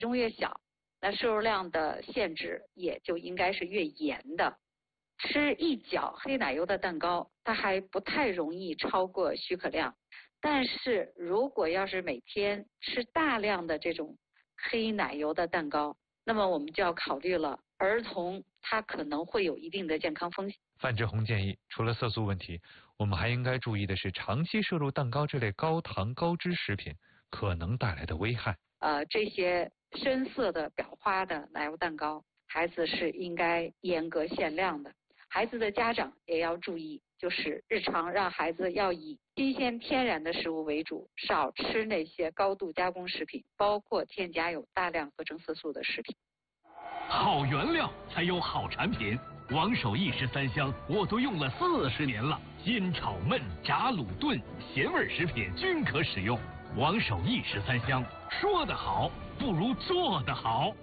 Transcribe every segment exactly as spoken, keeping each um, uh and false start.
重越小，那摄入量的限制也就应该是越严的。吃一角黑奶油的蛋糕，它还不太容易超过许可量。但是如果要是每天吃大量的这种黑奶油的蛋糕，那么我们就要考虑了，儿童他可能会有一定的健康风险。 范志红建议，除了色素问题，我们还应该注意的是长期摄入蛋糕这类高糖高脂食品可能带来的危害。 呃，这些深色的裱花的奶油蛋糕，孩子是应该严格限量的。孩子的家长也要注意，就是日常让孩子要以新鲜天然的食物为主，少吃那些高度加工食品，包括添加有大量合成色素的食品。 好原料才有好产品，王守义十三香我都用了四十年了，煎炒焖炸卤炖咸味食品均可使用。王守义十三香，说得好不如做得好。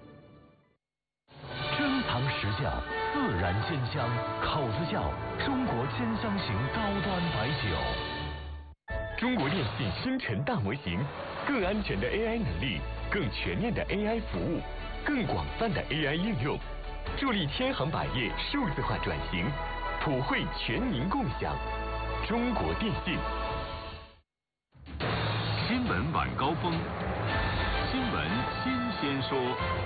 珍藏实窖，自然煎香，口子窖，中国煎香型高端白酒。中国电信星辰大模型，更安全的 A I 能力，更全面的 A I 服务，更广泛的 A I 应用，助力天行百业数字化转型，普惠全民共享。中国电信。 新闻晚高峰，新闻新鲜说。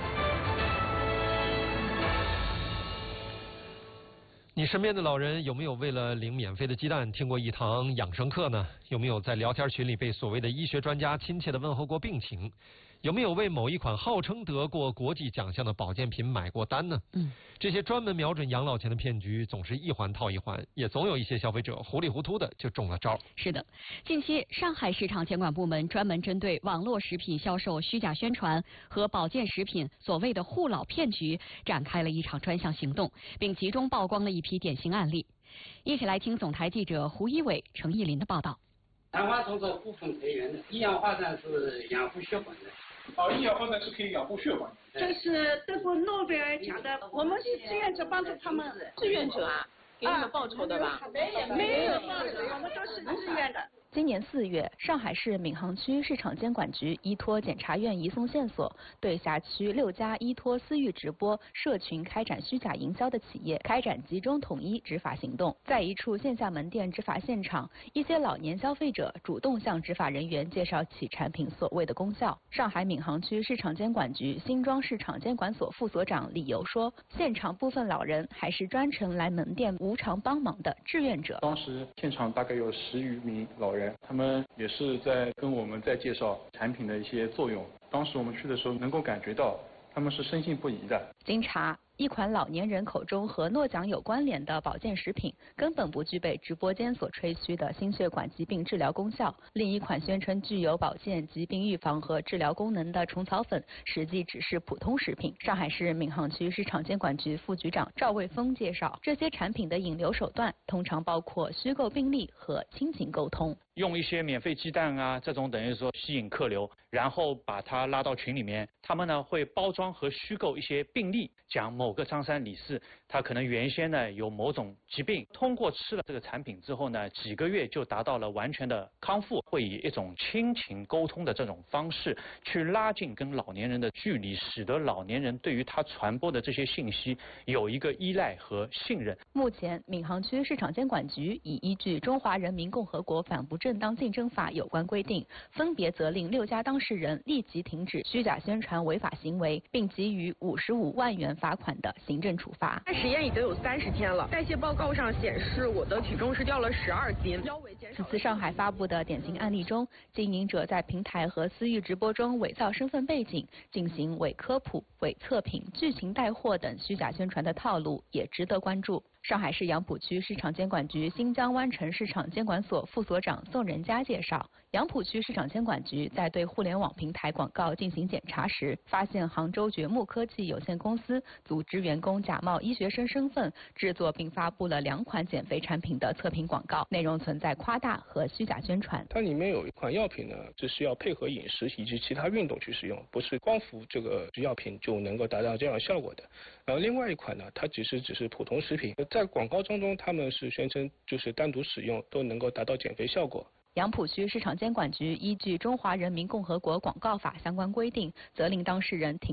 你身边的老人有没有为了领免费的鸡蛋听过一堂养生课呢？有没有在聊天群里被所谓的医学专家亲切地问候过病情？有没有为某一款号称得过国际奖项的保健品买过单呢？嗯，这些专门瞄准养老钱的骗局总是一环套一环，也总有一些消费者糊里糊涂的就中了招。 是的，近期上海市场监管部门专门针对网络食品销售虚假宣传和保健食品所谓的护老骗局展开了一场专项行动，并集中曝光了一批典型案例。一起来听总台记者胡一伟、程艺林的报道。 昙花种子呼风培源的，一氧化碳是养护血管的。 哦，一氧化碳是可以养护血管。 这是得过诺贝尔奖的，我们是志愿者帮助他们。 志愿者啊，给你们报酬的吧？ 没有，没有报酬，我们都是自愿的。 今年四月，上海市闵行区市场监管局依托检察院移送线索，对辖区六家依托私域直播社群开展虚假营销的企业开展集中统一执法行动。在一处线下门店执法现场，一些老年消费者主动向执法人员介绍其产品所谓的功效。上海闵行区市场监管局新庄市场监管所副所长李游说，现场部分老人还是专程来门店无偿帮忙的志愿者。 当时现场大概有十余名老人。他们也是在跟我们在介绍产品的一些作用。当时我们去的时候，能够感觉到他们是深信不疑的。 经查，一款老年人口中和诺奖有关联的保健食品，根本不具备直播间所吹嘘的心血管疾病治疗功效；另一款宣称具有保健、疾病预防和治疗功能的虫草粉，实际只是普通食品。上海市闵行区市场监管局副局长赵卫峰介绍，这些产品的引流手段通常包括虚构病例和亲情沟通。 用一些免费鸡蛋啊，这种等于说吸引客流，然后把他拉到群里面，他们呢会包装和虚构一些病例，讲某个张三李四，他可能原先呢有某种疾病，通过吃了这个产品之后呢，几个月就达到了完全的康复，会以一种亲情沟通的这种方式去拉近跟老年人的距离，使得老年人对于他传播的这些信息有一个依赖和信任。 目前，闵行区市场监管局已依据《中华人民共和国反不正当竞争法》有关规定，分别责令六家当事人立即停止虚假宣传违法行为，并给予五十五万元罚款的行政处罚。 实验已经有三十天了，代谢报告上显示我的体重是掉了十二斤。 此次上海发布的典型案例中，经营者在平台和私域直播中伪造身份背景，进行伪科普、伪测评、剧情带货等虚假宣传的套路，也值得关注。上海市杨浦区市场监管局新疆湾城市场监管所副所长宋仁佳介绍，杨浦区市场监管局在对互联网平台广告进行检查时，发现杭州掘木科技有限公司组织员工假冒医学生身份，制作并发布了两款减肥产品的测评广告，内容存在夸大和虚假宣传。 它里面有一款药品呢，这是要配合饮食以及其他运动去使用，不是光服这个药品就能够达到这样的效果的。然后另外一款呢，它只是只是普通食品，在广告当中他们是宣称就是单独使用都能够达到减肥效果。 杨浦区市场监管局依据《中华人民共和国广告法》相关规定，责令当事人停